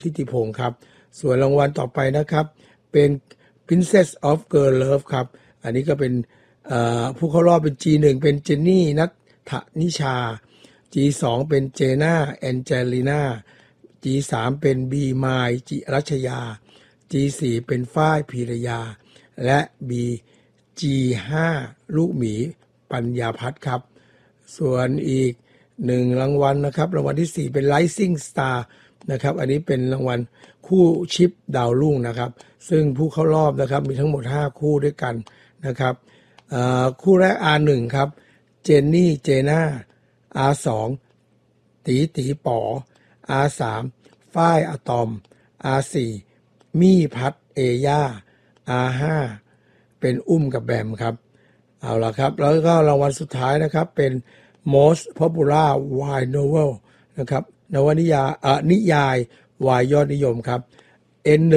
ทิติพงศ์ครับส่วนรางวัลต่อไปนะครับเป็น Princess of Girl Love ครับอันนี้ก็เป็นผู้เข้ารอบเป็น G1 เป็นเจนนี่นัทธนิชา G2 เป็นเจน่าแอนเจลิน่า G3 เป็นบีมายจิรัชยา G4 เป็นฝ้ายพีรยาและ G5 ลูกหมีปัญญาพัฒน์ครับส่วนอีก1รางวัลนะครับรางวัลที่4เป็น Rising Star นะครับอันนี้เป็นรางวัลคู่ชิปดาวรุ่งนะครับซึ่งผู้เข้ารอบนะครับมีทั้งหมด5คู่ด้วยกันนะครับคู่แรก R1 ครับเจนนี่เจน่า R2 ตีป๋อ R3 ฝ้ายอะตอม R4 มี่พัดเอย่า R5 เป็นอุ้มกับแบมครับเอาล่ะครับแล้วก็รางวัลสุดท้ายนะครับเป็น Most Popular Y Novel นะครับนวนิยายวายยอดนิยมครับ N1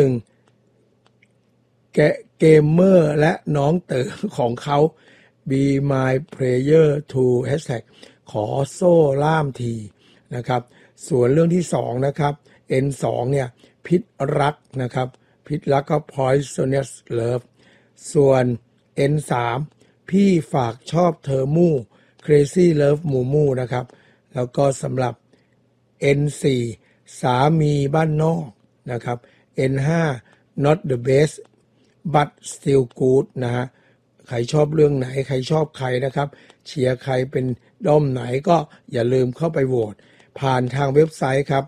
เกมเมอร์และน้องเต๋อของเขา Be My Player 2 Hashtag ขอโซ่ล่ามทีนะครับส่วนเรื่องที่2นะครับ N2 เนี่ยพิษรักนะครับพิษรักก็ Poisonous Love ส่วน N3 พี่ฝากชอบเธอมู่ Crazy Love มูมูนะครับแล้วก็สำหรับ N4 สามีบ้านนอกนะครับ N5 Not the best but still good นะฮะใครชอบเรื่องไหนใครชอบใครนะครับเชียร์ใครเป็นด้อมไหนก็อย่าลืมเข้าไปโหวตผ่านทางเว็บไซต์ครับ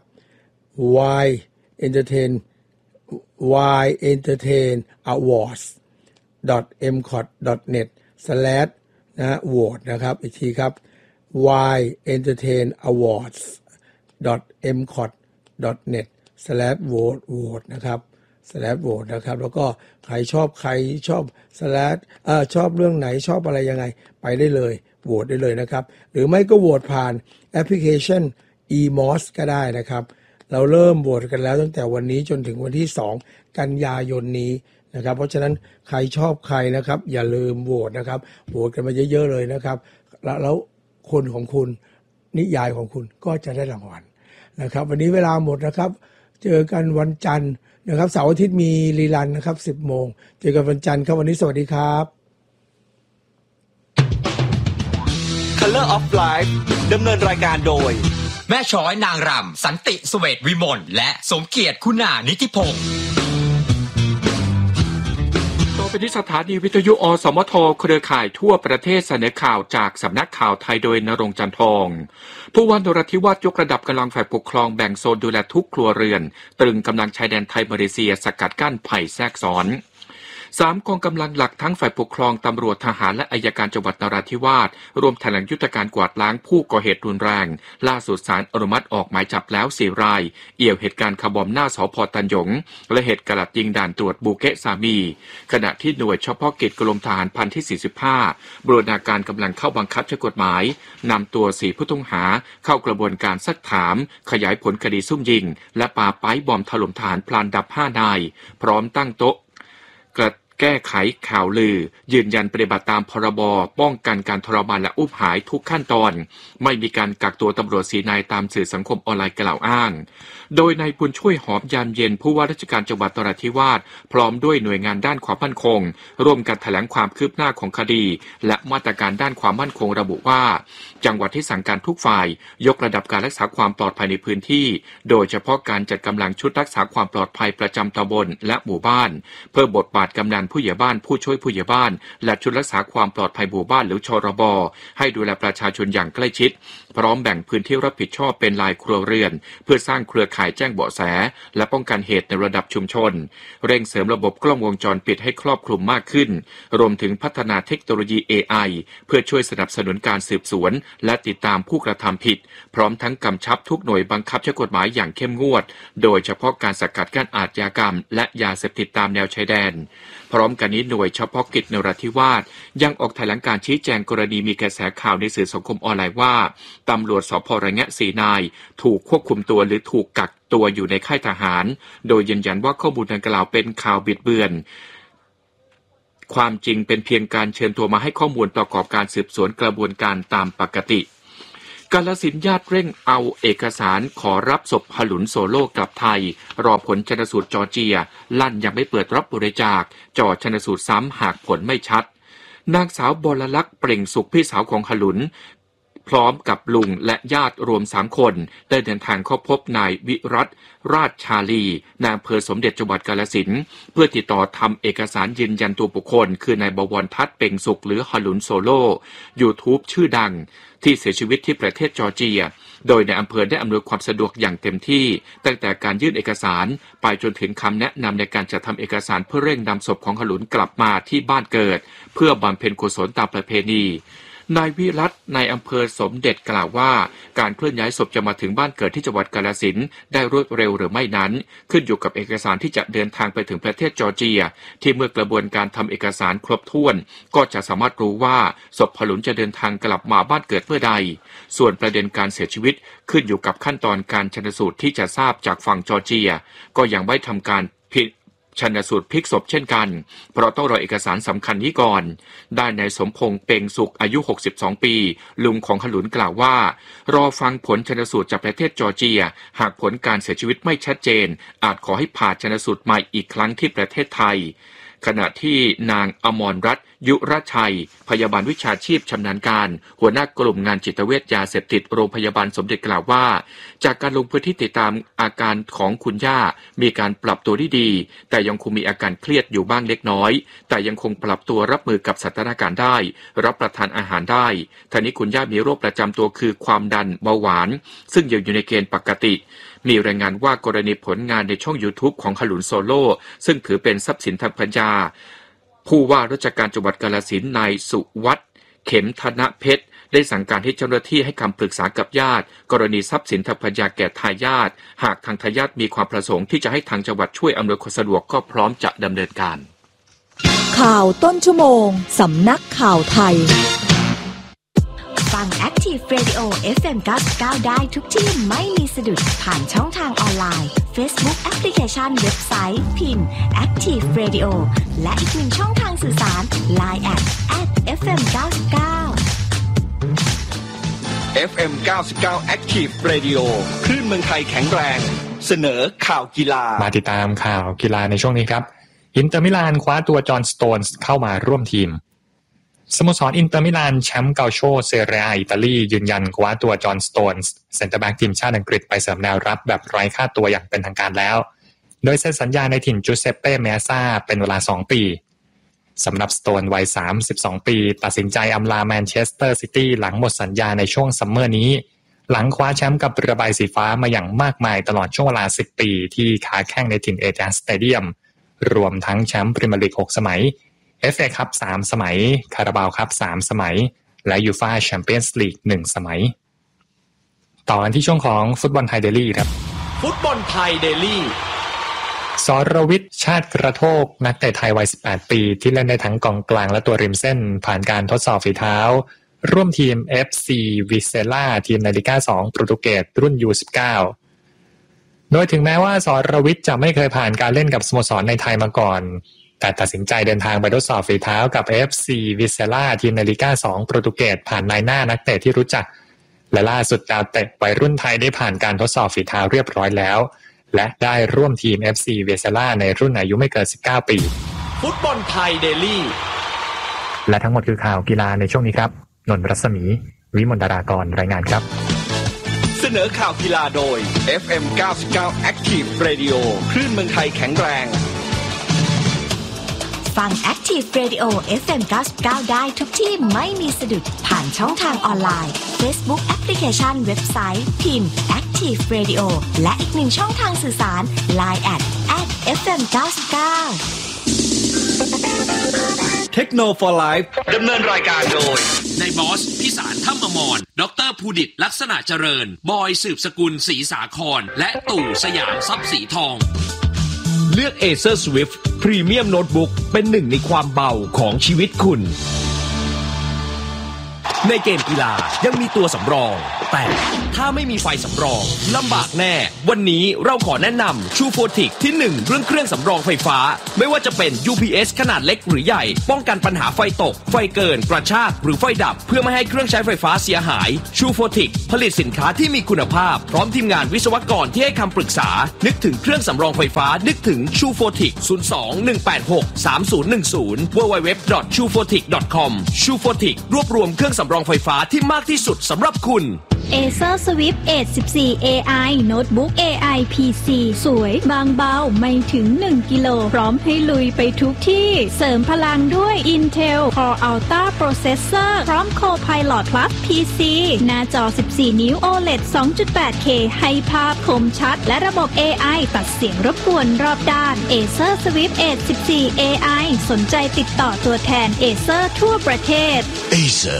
yentertainawards.mcot.net/ นะฮะโหวตนะครับอีกทีครับ yentertainawards.mcot.net/vote นะครับ/vote นะครับแล้วก็ใครชอบใครชอบชอบเรื่องไหนชอบอะไรยังไงไปได้เลยโหวตได้เลยนะครับหรือไม่ก็โหวตผ่านแอปพลิเคชัน eMoss ก็ได้นะครับเราเริ่มโหวตกันแล้วตั้งแต่วันนี้จนถึงวันที่2กันยายนนี้นะครับเพราะฉะนั้นใครชอบใครนะครับอย่าลืมโหวตนะครับโหวตกันมาเยอะๆเลยนะครับแล้วคนของคุณนิยายของคุณก็จะได้รางวัลนะครับวันนี้เวลาหมดนะครับเจอกันวันจันทร์นะครับเสาร์อาทิตย์มีรีรันนะครับ 10 โมงเจอกันวันจันทร์ครับวันนี้สวัสดีครับ Color of Life ดำเนินรายการโดยแม่ช้อยนางรำสันติเสวตวิมลและสมเกียรติคุณานิติพงศ์ต่อไปที่สถานีวิทยุอสมทเครือข่ายทั่วประเทศเสนอข่าวจากสำนักข่าวไทยโดยณรงค์จันทองผู้ว่านราธิวาสยกระดับกำลังฝ่ายปกครองแบ่งโซนดูแลทุกครัวเรือนตรึงกำลังชายแดนไทยมาเลเซียสกัดกั้นภัยแทรกซ้อน3 กองกำลังหลักทั้งฝ่ายปกครองตำรวจทหารและอัยการจังหวัดนราธิวาสรวมแถลงยุทธการกวาดล้างผู้ก่อเหตุรุนแรงล่าสุดศาลอนุมัติออกหมายจับแล้ว4 รายเอี่ยวเหตุการณ์คาร์บอมหน้าสภ.ตันหยงและเหตุกราดยิงด่านตรวจบูเกะสามีขณะที่หน่วยเฉพาะกิจกรมทหารพันที่45บูรณาการกำลังเข้าบังคับใช้กฎหมายนำตัว4 ผู้ต้องหาเข้ากระบวนการซักถามขยายผลคดีซุ่มยิงและปาไป๊บอมถล่มทหารพลานดับ5 นายพร้อมตั้งโต๊ะแก้ไขข่าวลือยืนยันปฏิบัติตามพรบป้องกันการทรมานและอุ้มหายทุกขั้นตอนไม่มีการกักตัวตำรวจ4 นายตามสื่อสังคมออนไลน์กล่าวอ้างโดยนายบุญช่วยหอมยามเย็นผู้ว่าราชการจังหวัดนราธิวาสพร้อมด้วยหน่วยงานด้านความมั่นคงร่วมกันแถลงความคืบหน้าของคดีและมาตรการด้านความมั่นคงระบุว่าจังหวัดที่สั่งการทุกฝ่ายยกระดับการรักษาความปลอดภัยในพื้นที่โดยเฉพาะการจัดกำลังชุดรักษาความปลอดภัยประจำตำบลและหมู่บ้านเพิ่มบทบาทกำนันผู้ใหญ่บ้านผู้ช่วยผู้ใหญ่บ้านและชุดรักษาความปลอดภัยหมู่บ้านหรือชรบให้ดูแลประชาชนอย่างใกล้ชิดพร้อมแบ่งพื้นที่รับผิดชอบเป็นรายครัวเรือนเพื่อสร้างเครือข่ายแจ้งเบาะแสและป้องกันเหตุในระดับชุมชนเร่งเสริมระบบกล้องวงจรปิดให้ครอบคลุมมากขึ้นรวมถึงพัฒนาเทคโนโลยี AI เพื่อช่วยสนับสนุนการสืบสวนและติดตามผู้กระทำผิดพร้อมทั้งกำชับทุกหน่วยบังคับใช้กฎหมายอย่างเข้มงวดโดยเฉพาะการสกัดกั้นอาชญากรรมและยาเสพติดตามแนวชายแดนพร้อมกันนี้หน่วยเฉพาะกิจนราธิวาสยังออกแถลงการชี้แจงกรณีมีกระแสข่าวในสื่อสังคมออนไลน์ว่าตำรวจสภ.ระแงะ4 นายถูกควบคุมตัวหรือถูกกักตัวอยู่ในค่ายทหารโดยยืนยันว่าข้อมูลดังกล่าวเป็นข่าวบิดเบือนความจริงเป็นเพียงการเชิญตัวมาให้ข้อมูลประกอบการสืบสวนกระบวนการตามปกติกาฬสินธุ์ญาติเร่งเอาเอกสารขอรับศพหลุนโซโล่กลับไทยรอผลชันสูตรจอร์เจียลั่นยังไม่เปิดรับบริจาคจ่อชันสูตรซ้ำหากผลไม่ชัดนางสาวบรลักษณ์เปล่งสุขพี่สาวของหลุนพร้อมกับลุงและญาติรวม3 คนได้เดินทางเข้าพบนายวิรัตราชชาลีนายอำเภอสมเด็จจังหวัดกาฬสินธุ์เพื่อติดต่อทำเอกสารยืนยันตัวบุคคลคือนายบวรทัศน์เปล่งสุขหรือหลุนโซโล่ YouTube ชื่อดังที่เสียชีวิตที่ประเทศจอร์เจียโดยในอำเภอได้อำนวยความสะดวกอย่างเต็มที่ตั้งแต่การยื่นเอกสารไปจนถึงคำแนะนำในการจัดทำเอกสารเพื่อเร่งนำศพของหลุนกลับมาที่บ้านเกิดเพื่อบำเพ็ญกุศลตามประเพณีนายวิรัตในอำเภอสมเด็จกล่าวว่าการเคลื่อนย้ายศพจะมาถึงบ้านเกิดที่จังหวัดกาฬสินธุ์ได้รวดเร็วหรือไม่นั้นขึ้นอยู่กับเอกสารที่จะเดินทางไปถึงประเทศจอร์เจียที่เมื่อกระบวนการทำเอกสารครบถ้วนก็จะสามารถรู้ว่าศพหลุนจะเดินทางกลับมาบ้านเกิดเมื่อใดส่วนประเด็นการเสียชีวิตขึ้นอยู่กับขั้นตอนการชันสูตรที่จะทราบจากฝั่งจอร์เจียก็ยังไม่ทำการชันสูตรพลิกศพเช่นกันเพราะต้องรอเอกสารสำคัญนี้ก่อนได้นายสมพงษ์เปงสุขอายุ62 ปีลุงของหลุนกล่าวว่ารอฟังผลชันสูตรจากประเทศจอร์เจียหากผลการเสียชีวิตไม่ชัดเจนอาจขอให้ผ่าชันสูตรใหม่อีกครั้งที่ประเทศไทยขณะที่นางอมรรัตน์ยุรชัยพยาบาลวิชาชีพชำนาญการหัวหน้ากลุ่มงานจิตเวชยาเสพติดโรงพยาบาลสมเด็จกล่าวว่าจากการลงพื้นที่ติดตามอาการของคุณย่ามีการปรับตัวได้ดีแต่ยังคงมีอาการเครียดอยู่บ้างเล็กน้อยแต่ยังคงปรับตัวรับมือกับสถานการณ์ได้รับประทานอาหารได้ทั้งนี้คุณย่ามีโรคประจำตัวคือความดันเบาหวานซึ่งยังอยู่ในเกณฑ์ปกติมีรายงานว่ากรณีผลงานในช่อง YouTube ของหลุนโซโล่ซึ่งถือเป็นทรัพย์สินทางปัญญาผู้ว่าราชการจังหวัดกาฬสินธุ์นายสุวัฒน์เข็มธนเพชรได้สั่งการให้เจ้าหน้าที่ให้คำปรึกษากับญาติกรณีทรัพย์สินทางปัญญาแก่ทายาทหากทางทายาทมีความประสงค์ที่จะให้ทางจังหวัดช่วยอำนวยความสะดวกก็พร้อมจะดำเนินการข่าวต้นชั่วโมงสำนักข่าวไทยฟัง Active Radio FM 99ได้ทุกที่ไม่มีสะดุดผ่านช่องทางออนไลน์ Facebook แอปพลิเคชันเว็บไซต์พิมพ์ Active Radio และอีกหนึ่งช่องทางสื่อสาร Line @FM 99 FM 99 Active Radio คลื่นเมืองไทยแข็งแรงเสนอข่าวกีฬามาติดตามข่าวกีฬาในช่วงนี้ครับอินเตอร์มิลานคว้าตัวจอห์นสโตนส์เข้ามาร่วมทีมสโมสรอินเตอร์มิลานแชมป์เกาโชเซเรียอิตาลียืนยันคว้าตัวจอห์นสโตนส์เซ็นเตอร์แบ็กทีมชาติอังกฤษไปเสริมแนวรับแบบไร้ค่าตัวอย่างเป็นทางการแล้วโดยเซ็นสัญญาในถิ่นจูเซปเป้เมซ่าเป็นเวลา2 ปีสำหรับสโตนวัย32 ปีตัดสินใจอำลาแมนเชสเตอร์ซิตี้หลังหมดสัญญาในช่วงซัมเมอร์นี้หลังคว้าแชมป์กับเรือใบสีฟ้ามาอย่างมากมายตลอดช่วงเวลา10 ปีที่ค้าแข่งในถิ่นเอจาสเตเดียมรวมทั้งแชมป์พรีเมียร์ลีก6 สมัยFA คัพ3 สมัยคาราบาวคัพ3 สมัยและยูฟ่าแชมเปี้ยนส์ลีก1 สมัยต่อกันที่ช่วงของฟุตบอลไทยเดลี่ครับฟุตบอลไทยเดลี่สรวิทย์ชาติกระโทกนักเตะไทยวัย18 ปีที่เล่นได้ทั้งกองกลางและตัวริมเส้นผ่านการทดสอบฝีเท้าร่วมทีม FC วิเซล่าทีมในลีกา2โปรตุเกสรุ่น U19 โดยถึงแม้ว่าสรวิทย์จะไม่เคยผ่านการเล่นกับสโมสรในไทยมาก่อนแต่ตัดสินใจเดินทางไปทดสอบฝีเท้ากับ FC วิเซล่าทีมในลีกา2โปรตุเกสผ่านนายหน้านักเตะที่รู้จักและล่าสุดดาวเตะวัยรุ่นไทยได้ผ่านการทดสอบฝีเท้าเรียบร้อยแล้วและได้ร่วมทีม FC วิเซล่าในรุ่นอายุไม่เกิน19 ปีฟุตบอลไทยเดลี่และทั้งหมดคือข่าวกีฬาในช่วงนี้ครับนนท์รัศมีวิมลดารากรรายงานครับเสนอข่าวกีฬาโดย FM 99 Active Radio คลื่นเมืองไทยแข็งแรงฟัง Active Radio FM 99ได้ทุกที่ไม่มีสะดุดผ่านช่องทางออนไลน์ Facebook แอปพลิเคชันเว็บไซต์พิมพ์ Active Radio และอีกหนึ่งช่องทางสื่อสาร Line @FM 99 Techno for Life ดำเนินรายการโดยนายบอสพิสารถ้ำอมรดร.ภูดิตลักษณะเจริญบอยสืบสกุลศรีสาครและตู่สยามทรัพย์สีทองเลือก Acer Swift Premium Notebook เป็นหนึ่งในความเบาของชีวิตคุณในเกมกีฬายังมีตัวสำรองแต่ถ้าไม่มีไฟสำรองลำบากแน่วันนี้เราขอแนะนำ True Fortic ที่ 1 เรื่องเครื่องสำรองไฟฟ้าไม่ว่าจะเป็น UPS ขนาดเล็กหรือใหญ่ป้องกันปัญหาไฟตกไฟเกินกระชากหรือไฟดับเพื่อไม่ให้เครื่องใช้ไฟฟ้าเสียหาย True Fortic ผลิตสินค้าที่มีคุณภาพพร้อมทีมงานวิศวกรที่ให้คำปรึกษานึกถึงเครื่องสำรองไฟฟ้านึกถึง True Fortic 02-186-3010 www.truefortic.com True Fortic รวบรวมเครื่องสำรองไฟฟ้าที่มากที่สุดสำหรับคุณ Acer Swift Edge 14 AI โน้ตบุ๊ก AI PC สวยบางเบาไม่ถึง1กิโลพร้อมให้ลุยไปทุกที่เสริมพลังด้วย Intel Core Ultra Processor พร้อม Copilot Plus PC หน้าจอ 14 นิ้ว OLED 2.8K ให้ภาพคมชัดและระบบ AI ตัดเสียงรบกวนรอบด้าน Acer Swift Edge 14 AI สนใจติดต่อตัวแทน Acer ทั่วประเทศ Acer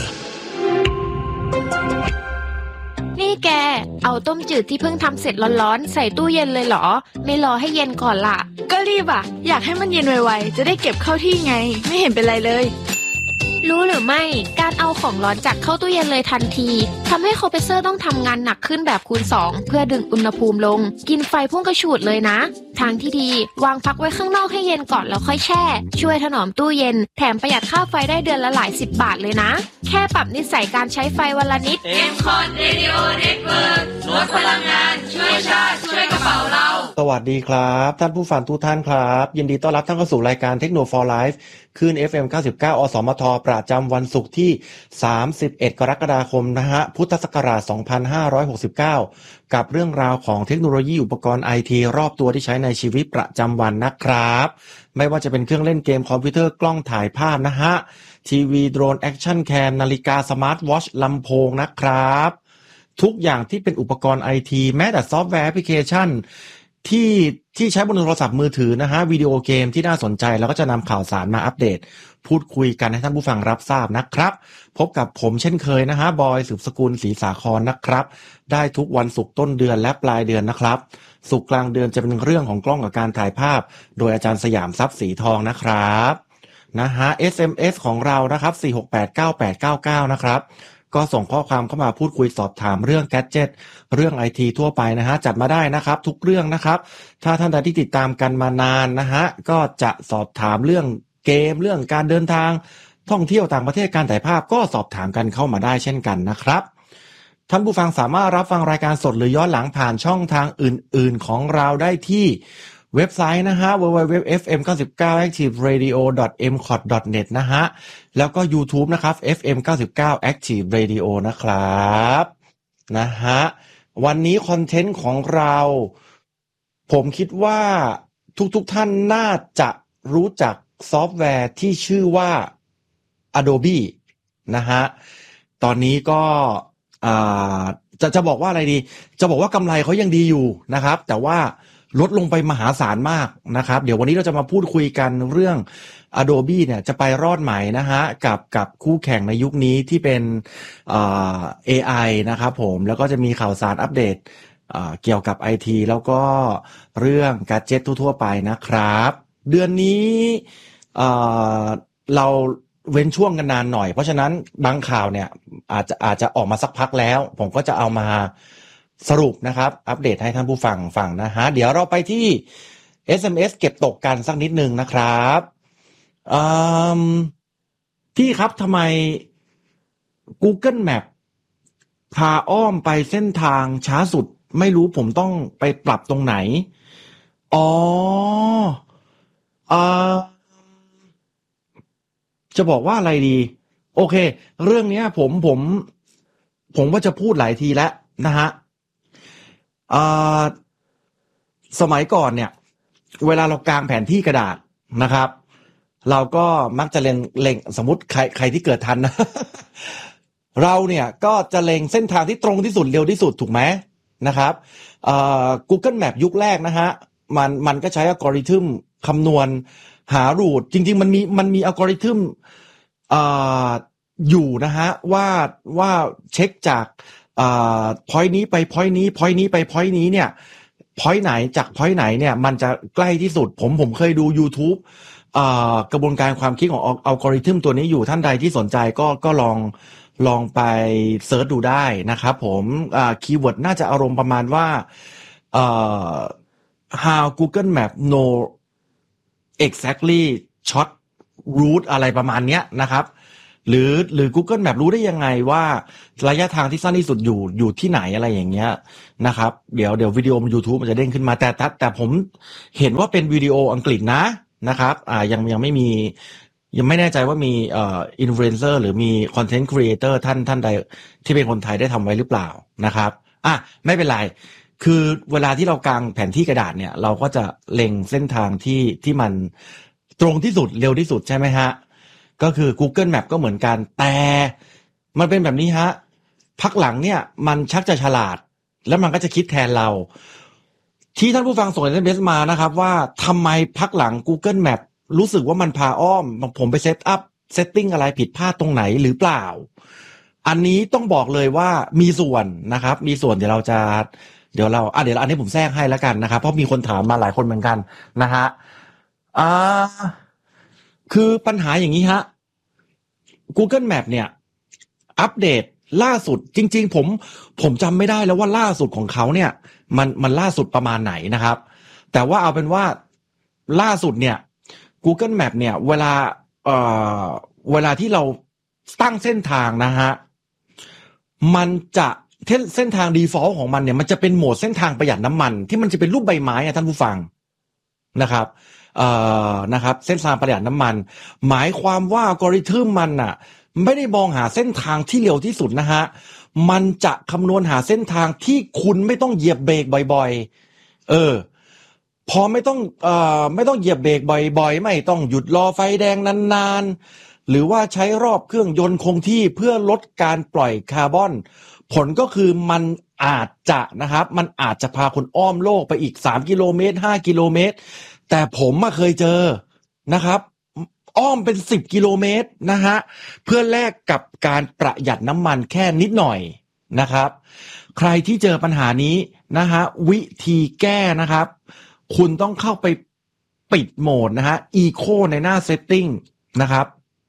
นี่แกเอาต้มจืดที่เพิ่งทำเสร็จร้อนๆใส่ตู้เย็นเลยเหรอไม่รอให้เย็นก่อนล่ะก็รีบอ่ะอยากให้มันเย็นไวๆจะได้เก็บเข้าที่ไงไม่เห็นเป็นไรเลยรู้หรือไม่การเอาของร้อนจากเข้าตู้เย็นเลยทันทีทำให้คอมเพรสเซอร์ต้องทำงานหนักขึ้นแบบคูณ2เพื่อดึงอุณหภูมิลงกินไฟพุ่งกระฉูดเลยนะทางที่ดีวางพักไว้ข้างนอกให้เย็นก่อนแล้วค่อยแช่ช่วยถนอมตู้เย็นแถมประหยัดค่าไฟได้เดือนละหลาย10 บาทเลยนะแค่ปรับนิสัยการใช้ไฟวันละนิด M-Con Radio Network ลดพลังงานช่วยชาติช่วยกระเป๋าเราสวัสดีครับท่านผู้ฟังทุกท่านครับยินดีต้อนรับท่านเข้าสู่รายการ Techno for Life คลื่น FM 99 อสมทประจำวันศุกร์ที่31กรกฎาคมนะฮะพุทธศักราช2569กับเรื่องราวของเทคโนโลยีอุปกรณ์ IT รอบตัวที่ใช้ในชีวิตประจำวันนะครับไม่ว่าจะเป็นเครื่องเล่นเกมคอมพิวเตอร์กล้องถ่ายภาพนะฮะทีวีโดรนแอคชั่นแคมนาฬิกาสมาร์ทวอทช์ลำโพงนะครับทุกอย่างที่เป็นอุปกรณ์ IT แม้แต่ซอฟต์แวร์แอปพลิเคชันที่ใช้บนโทรศัพท์มือถือนะฮะวิดีโอเกมที่น่าสนใจแล้วก็จะนำข่าวสารมาอัปเดตพูดคุยกันให้ท่านผู้ฟังรับทราบนะครับพบกับผมเช่นเคยนะฮะบอยสืบสกุลศรีสาครนะครับได้ทุกวันศุกร์ต้นเดือนและปลายเดือนนะครับศุกร์กลางเดือนจะเป็นเรื่องของกล้องกับการถ่ายภาพโดยอาจารย์สยามทรัพย์สีทองนะครับนะฮะ SMS ของเรานะครับ4689899นะครับก็ส่งข้อความเข้ามาพูดคุยสอบถามเรื่องแกดเจ็ตเรื่อง IT ทั่วไปนะฮะจัดมาได้นะครับทุกเรื่องนะครับถ้าท่านใดที่ติดตามกันมานานนะฮะก็จะสอบถามเรื่องเกมเรื่องการเดินทางท่องเที่ยวต่างประเทศการถ่ายภาพก็สอบถามกันเข้ามาได้เช่นกันนะครับท่านผู้ฟังสามารถรับฟังรายการสดหรือย้อนหลังผ่านช่องทางอื่นๆของเราได้ที่เว็บไซต์นะฮะ www.fm99activeradio.mcot.net นะฮะแล้วก็ YouTube นะครับ FM99 Active Radio นะครับนะฮะวันนี้คอนเทนต์ของเราผมคิดว่าทุกท่านน่าจะรู้จักซอฟต์แวร์ที่ชื่อว่า Adobe นะฮะตอนนี้ก็จะบอกว่าอะไรดีจะบอกว่ากำไรเขายังดีอยู่นะครับแต่ว่าลดลงไปมหาศาลมากนะครับเดี๋ยววันนี้เราจะมาพูดคุยกันเรื่อง Adobe เนี่ยจะไปรอดไหมนะฮะกับคู่แข่งในยุคนี้ที่เป็นAI นะครับผมแล้วก็จะมีข่าวสารอัปเดตเกี่ยวกับ IT แล้วก็เรื่องแกดเจ็ตทั่วๆไปนะครับเดือนนี้เราเว้นช่วงกันนานหน่อยเพราะฉะนั้นบางข่าวเนี่ยอาจจะออกมาสักพักแล้วผมก็จะเอามาสรุปนะครับอัปเดตให้ท่านผู้ฟังนะฮะเดี๋ยวเราไปที่ SMS เก็บตกกันสักนิดนึงนะครับพี่ครับทำไม Google Map พาอ้อมไปเส้นทางช้าสุดไม่รู้ผมต้องไปปรับตรงไหนจะบอกว่าอะไรดีโอเคเรื่องนี้ผมว่าจะพูดหลายทีแล้วนะฮะสมัยก่อนเนี่ยเวลาเรากางแผนที่กระดาษนะครับเราก็มักจะเล็งสมมุติใครที่เกิดทันนะ เราเนี่ยก็จะเล็งเส้นทางที่ตรงที่สุดเร็วที่สุดถูกไหมนะครับGoogle Map ยุคแรกนะฮะมันก็ใช้อัลกอริทึมคำนวณหารูทจริงๆมันมีอัลกอริทึมอยู่นะฮะว่าเช็คจากpoint นี้ไป point นี้ point นี้ไป point นี้เนี่ย point ไหนจาก point ไหนเนี่ยมันจะใกล้ที่สุดผมเคยดู YouTube กระบวนการความคิดของอัลกอริทึมตัวนี้อยู่ท่านใดที่สนใจก็ลลองไปเสิร์ชดูได้นะครับผมคีย์เวิร์ดน่าจะอารมณ์ประมาณว่าhow Google Map know exactly short route อะไรประมาณเนี้ยนะครับหรือ Google Map รู้ได้ยังไงว่าระยะทางที่สั้นที่สุดอยู่ที่ไหนอะไรอย่างเงี้ยนะครับเดี๋ยววิดีโอมัน YouTube มันจะเด้งขึ้นมาแต่ผมเห็นว่าเป็นวิดีโออังกฤษนะครับยังไม่มียังไม่แน่ใจว่ามีอินฟลูเอนเซอร์หรือมีคอนเทนต์ครีเอเตอร์ท่านใดที่เป็นคนไทยได้ทำไว้หรือเปล่านะครับไม่เป็นไรคือเวลาที่เรากางแผนที่กระดาษเนี่ยเราก็จะเล็งเส้นทางที่มันตรงที่สุดเร็วที่สุดใช่ไหมฮะก็คือ Google Map ก็เหมือนกันแต่มันเป็นแบบนี้ฮะพักหลังเนี่ยมันชักจะฉลาดแล้วมันก็จะคิดแทนเราที่ท่านผู้ฟังส่งSMSมานะครับว่าทำไมพักหลัง Google Map รู้สึกว่ามันพาอ้อมผมไปเซตติ้งอะไรผิดพลาดตรงไหนหรือเปล่าอันนี้ต้องบอกเลยว่ามีส่วนนะครับมีส่วนเดี๋ยวอันนี้ผมแทรกให้แล้วกันนะครับเพราะมีคนถามมาหลายคนเหมือนกันนะฮะคือปัญหาอย่างนี้ฮะ Google Map เนี่ยอัปเดตล่าสุดจริงๆผมจำไม่ได้แล้วว่าล่าสุดของเขาเนี่ยมันล่าสุดประมาณไหนนะครับแต่ว่าเอาเป็นว่าล่าสุดเนี่ย Google Map เนี่ยเวลาที่เราตั้งเส้นทางนะฮะมันจะเส้นทาง default ของมันเนี่ยมันจะเป็นโหมดเส้นทางประหยัดน้ำมันที่มันจะเป็นรูปใบไม้ท่านผู้ฟังนะครับเส้นทางประหยัดน้ำมันหมายความว่าอัลกอริทึมมันน่ะไม่ได้มองหาเส้นทางที่เร็วที่สุดนะฮะมันจะคำนวณหาเส้นทางที่คุณไม่ต้องเหยียบเบรกบ่อยๆพอไม่ต้องเหยียบเบรกบ่อยๆไม่ต้องหยุดรอไฟแดงนานๆหรือว่าใช้รอบเครื่องยนต์คงที่เพื่อลดการปล่อยคาร์บอนผลก็คือมันอาจจะพาคุณอ้อมโลกไปอีก3 กิโลเมตร5 กิโลเมตรแต่ผมเคยเจอนะครับอ้อมเป็น10 กิโลเมตรนะฮะเพื่อแลกกับการประหยัดน้ำมันแค่นิดหน่อยนะครับใครที่เจอปัญหานี้นะฮะวิธีแก้นะครับคุณต้องเข้าไปปิดโหมดนะฮะ Eco ในหน้า Setting นะครับ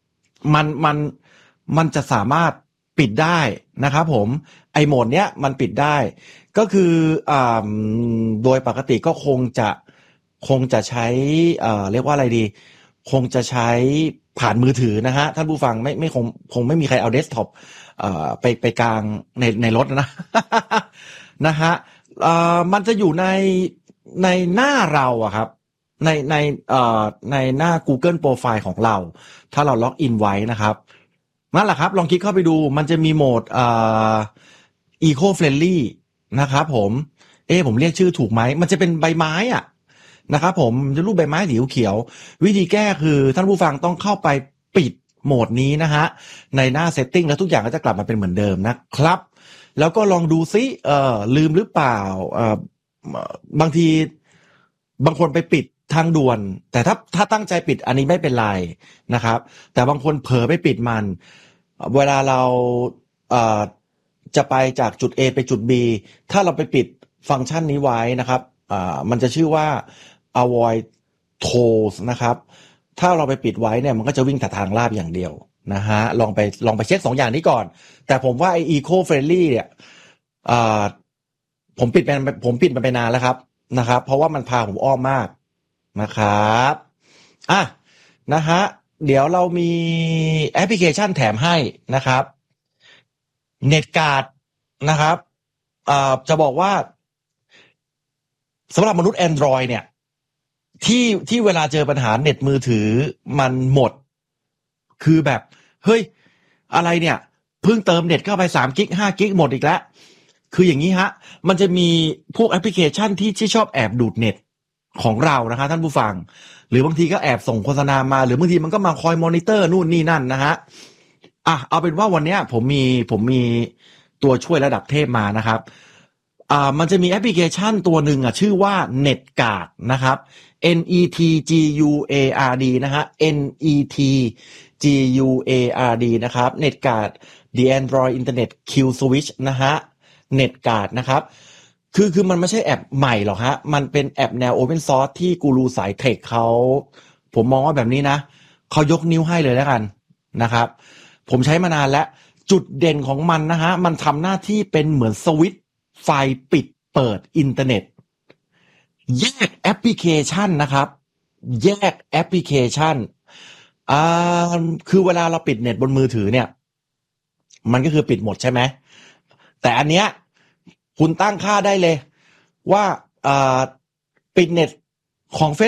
มันจะสามารถปิดได้นะครับผมไอโหมดเนี้ยมันปิดได้ก็คือโดยปกติก็คงจะใช้เรียกว่าอะไรดีคงจะใช้ผ่านมือถือนะฮะท่านผู้ฟังไม่คงไม่มีใครเอาเดสก์ท็อปไปกลางในรถนะนะฮะมันจะอยู่ในหน้าเราอะครับในหน้า Google Profile ของเราถ้าเราล็อกอินไว้นะครับนั่นแหละครับลองคลิกเข้าไปดูมันจะมีโหมดEco Friendly นะครับผมผมเรียกชื่อถูกไหมมันจะเป็นใบไม้อะนะครับผมจะรูปใบไม้สีเขียววิธีแก้คือท่านผู้ฟังต้องเข้าไปปิดโหมดนี้นะฮะในหน้า Setting แล้วทุกอย่างก็จะกลับมาเป็นเหมือนเดิมนะครับแล้วก็ลองดูซิลืมหรือเปล่าบางทีบางคนไปปิดทางด่วนแต่ถ้าตั้งใจปิดอันนี้ไม่เป็นไรนะครับแต่บางคนเผลอไปปิดมันเวลาเราจะไปจากจุด A ไปจุด B ถ้าเราไปปิดฟังก์ชันนี้ไว้นะครับมันจะชื่อว่า avoid tolls นะครับถ้าเราไปปิดไว้เนี่ยมันก็จะวิ่งแต่ทางลาดอย่างเดียวนะฮะลองไปเช็ค2 อย่างนี้ก่อนแต่ผมว่าไอ้ eco friendly เนี่ยผมปิดมันไปนานแล้วครับนะครับเพราะว่ามันพาผมอ้อมมากนะครับนะฮะเดี๋ยวเรามีแอปพลิเคชันแถมให้นะครับ NetGuard นะครับจะบอกว่าสำหรับมนุษย์ Android เนี่ยที่เวลาเจอปัญหาเน็ตมือถือมันหมดคือแบบเฮ้ยอะไรเนี่ยเพิ่งเติมเน็ตเข้าไป3 กิก5 กิกหมดอีกแล้วคืออย่างนี้ฮะมันจะมีพวกแอปพลิเคชันที่ชอบแอบดูดเน็ตของเรานะคะท่านผู้ฟังหรือบางทีก็แอบส่งโฆษณามาหรือบางทีมันก็มาคอยมอนิเตอร์นู่นนี่นั่นนะฮะเอาเป็นว่าวันนี้ผมมีตัวช่วยระดับเทพมานะครับมันจะมีแอปพลิเคชันตัวหนึ่งชื่อว่า NetGuard นะครับ NETGUARD นะฮะ NETGUARD นะครับ NetGuard The Android Internet Kill Switch นะฮะ NetGuard นะครับคือมันไม่ใช่แอปใหม่หรอกฮะมันเป็นแอปแนว Open Source ที่กูรูสายเทคเขาผมมองว่าแบบนี้นะเขายกนิ้วให้เลยแล้วกันนะครับผมใช้มานานแล้วจุดเด่นของมันนะฮะมันทำหน้าที่เป็นเหมือนสวิตช์ไฟปิดเปิดอินเทอร์เน็ตแยกแอปพลิเคชันนะครับแยกแอปพลิเคชันคือเวลาเราปิดเน็ตบนมือถือเนี่ยมันก็คือปิดหมดใช่ไหมแต่อันเนี้ยคุณตั้งค่าได้เลยว่าปิดเน็ตของ